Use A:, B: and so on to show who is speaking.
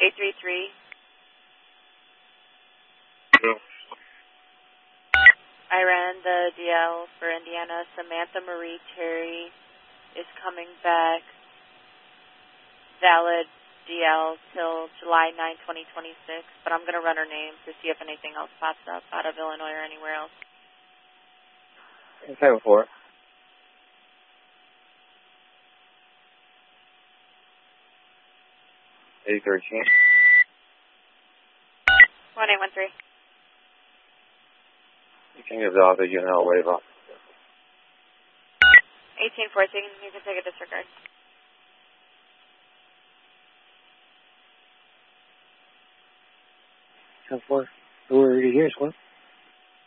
A: 333. I ran the DL for Indiana. Samantha Marie Terry is coming back. Valid DL till July 9, 2026. But I'm going to run her name to see if anything else pops up out of Illinois or anywhere else.
B: 7-4. 813.
A: 1813.
B: You can give the auto unit a wave off.
A: 1814, you can take a disregard.
B: 10-4. Who are you here, Squad?